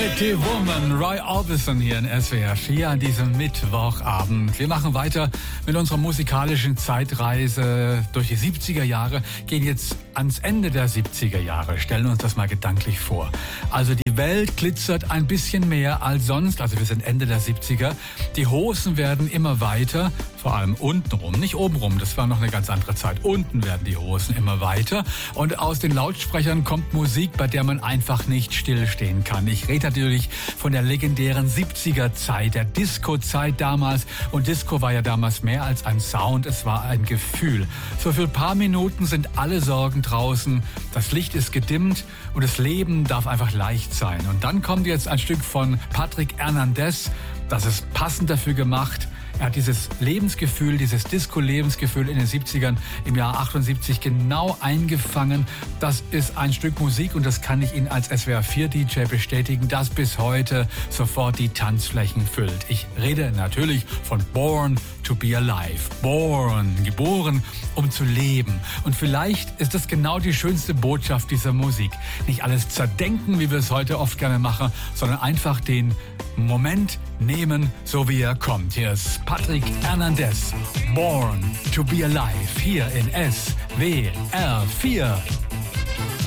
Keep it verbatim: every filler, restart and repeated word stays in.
Pretty Woman, Roy Orbison hier in S W R vier an diesem Mittwochabend. Wir machen weiter mit unserer musikalischen Zeitreise durch die siebziger Jahre, gehen jetzt ans Ende der siebziger Jahre, stellen uns das mal gedanklich vor. Also die Welt glitzert ein bisschen mehr als sonst, also wir sind Ende der siebziger. Die Hosen werden immer weiter, vor allem untenrum, nicht obenrum, das war noch eine ganz andere Zeit. Unten werden die Hosen immer weiter und aus den Lautsprechern kommt Musik, bei der man einfach nicht stillstehen kann. Ich rede natürlich von der legendären siebziger-Zeit, der Disco-Zeit damals. Und Disco war ja damals mehr als ein Sound, es war ein Gefühl. So für ein paar Minuten sind alle Sorgen draußen, das Licht ist gedimmt und das Leben darf einfach leicht sein. Und dann kommt jetzt ein Stück von Patrick Hernandez, das ist passend dafür gemacht. Er hat dieses Lebensgefühl, dieses Disco-Lebensgefühl in den siebzigern im Jahr achtundsiebzig genau eingefangen. Das ist ein Stück Musik und das kann ich Ihnen als S W R vier D J bestätigen, das bis heute sofort die Tanzflächen füllt. Ich rede natürlich von Born to be Alive. Born, geboren, um zu leben. Und vielleicht ist das genau die schönste Botschaft dieser Musik. Nicht alles zerdenken, wie wir es heute oft gerne machen, sondern einfach den Moment nehmen, so wie er kommt. Hier ist Patrick Hernandez, Born to be Alive, hier in S W R vier.